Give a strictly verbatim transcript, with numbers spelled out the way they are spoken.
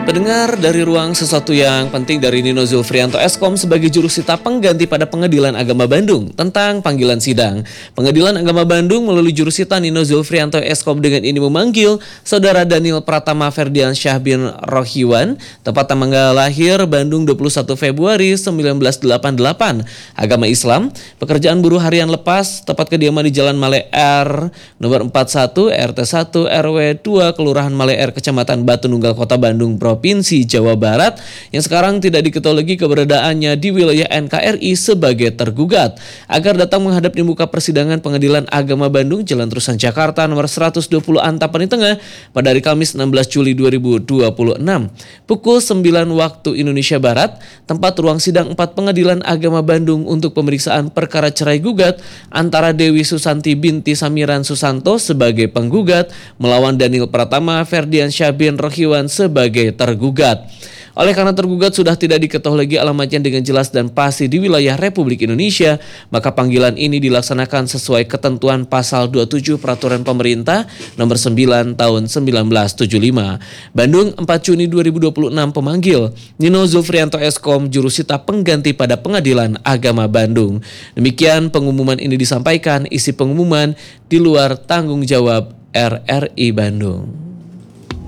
Pendengar dari ruang sesuatu yang penting dari Nino Zulfrianto Eskom sebagai jurusita pengganti pada Pengadilan Agama Bandung tentang panggilan sidang. Pengadilan Agama Bandung melalui jurusita Nino Zulfrianto Eskom dengan ini memanggil Saudara Daniel Pratama Ferdian Syah bin Rohiwan, tepat tanggal lahir Bandung dua puluh satu Februari seribu sembilan ratus delapan puluh delapan. Agama Islam, pekerjaan buruh harian lepas, tepat kediaman di Jalan Male R nomor empat puluh satu R T satu R W dua Kelurahan Male R Kecamatan Batu Nunggal Kota Bandung Provinsi Jawa Barat yang sekarang tidak diketahui lagi keberadaannya di wilayah N K R I sebagai tergugat agar datang menghadap di muka persidangan Pengadilan Agama Bandung Jalan Terusan Jakarta nomor seratus dua puluh Antapani Tengah pada hari Kamis enam belas Juli dua ribu dua puluh enam pukul sembilan waktu Indonesia Barat, tempat ruang sidang empat Pengadilan Agama Bandung untuk pemeriksaan perkara cerai gugat antara Dewi Susanti binti Samiran Susanto sebagai penggugat melawan Daniel Pratama Ferdian Syah bin Rohiwan sebagai tergugat. Oleh karena tergugat sudah tidak diketahui lagi alamatnya dengan jelas dan pasti di wilayah Republik Indonesia, maka panggilan ini dilaksanakan sesuai ketentuan pasal dua puluh tujuh Peraturan Pemerintah nomor sembilan tahun seribu sembilan ratus tujuh puluh lima. Bandung empat Juni dua ribu dua puluh enam pemanggil Nino Zulfrianto Eskom jurusita pengganti pada Pengadilan Agama Bandung. Demikian pengumuman ini disampaikan, isi pengumuman di luar tanggung jawab R R I Bandung.